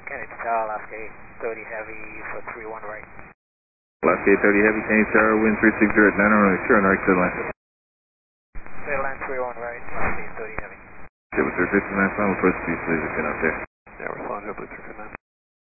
Kennedy Tower, Alaska 830 Heavy for 31 right. Alaska 830 Heavy, Kennedy Tower, wind 360 at 9, sure, North Carolina. Clear line 31 right, Alaska 830 Heavy. Okay, with 359 final, approach to you, please, if you're out there. Yeah, we're flying JetBlue 359.